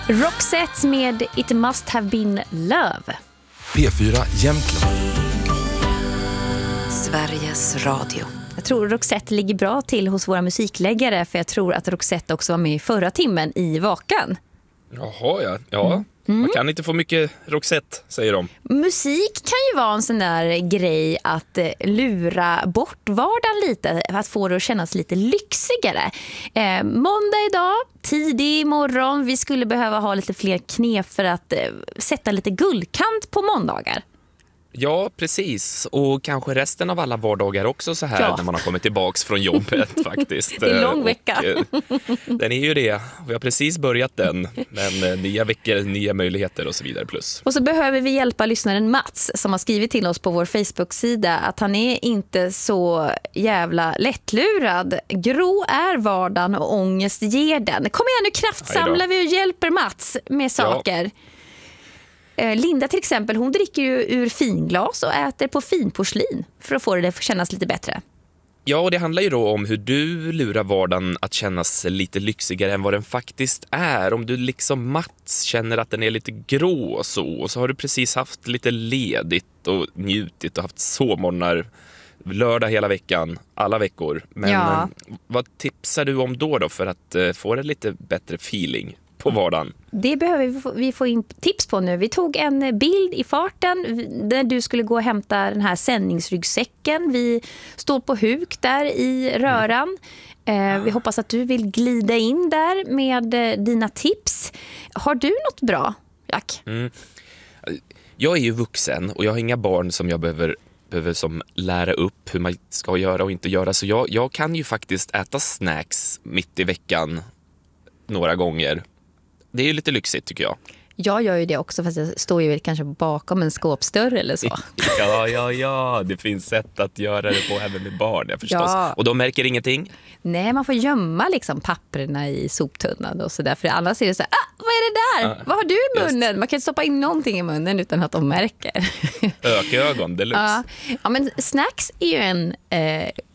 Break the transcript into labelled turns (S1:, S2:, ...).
S1: Roxette med It Must Have Been Love.
S2: P4 Jämtland.
S3: Sveriges Radio.
S1: Jag tror Roxette ligger bra till hos våra musikläggare, för jag tror att Roxette också var med i förra timmen i Vakan.
S4: Jaha, ja. Man kan inte få mycket Roxette, säger de.
S1: Musik kan ju vara en sån där grej att lura bort vardagen lite, att få det att kännas lite lyxigare. Måndag idag, tidig morgon. Vi skulle behöva ha lite fler knep för att sätta lite guldkant på måndagar.
S4: Ja, precis. Och kanske resten av alla vardagar också så här när man har kommit tillbaks från jobbet faktiskt.
S1: Det är en lång vecka.
S4: Den är ju det. Vi har precis börjat den. Men nya veckor, nya möjligheter och så vidare plus.
S1: Och så behöver vi hjälpa lyssnaren Mats som har skrivit till oss på vår Facebook-sida att han är inte så jävla lättlurad. Grå är vardagen och ångest ger den. Kom igen nu, kraftsamlar vi och hjälper Mats med saker. Ja. Linda till exempel, hon dricker ju ur finglas och äter på finporslin för att få det att kännas lite bättre.
S4: Ja, och det handlar ju då om hur du lurar vardagen att kännas lite lyxigare än vad den faktiskt är. Om du liksom Mats känner att den är lite grå och så har du precis haft lite ledigt och njutit och haft sovmorgnar lördag hela veckan, alla veckor. Men vad tipsar du om då för att få en lite bättre feeling på vardagen?
S1: Det behöver vi få in tips på nu. Vi tog en bild i farten där du skulle gå och hämta den här sändningsryggsäcken. Vi står på huk där i röran. Vi hoppas att du vill glida in där med dina tips. Har du något bra, Jack?
S4: Jag är ju vuxen och jag har inga barn som jag behöver som lära upp hur man ska göra och inte göra. Så jag kan ju faktiskt äta snacks mitt i veckan några gånger. Det är ju lite lyxigt tycker jag.
S1: Jag gör ju det också, fast jag står ju kanske bakom en skåpsdörr eller så.
S4: Ja, det finns sätt att göra det på även med barn, jag förstås.
S1: Ja.
S4: Och de märker ingenting?
S1: Nej, man får gömma liksom papperna i soptunnan och sådär. För annars är det så här, vad är det där? Vad har du i munnen?
S4: Just.
S1: Man kan inte stoppa in någonting i munnen utan att de märker.
S4: Ökögon, deluxe.
S1: Ja, men snacks är ju en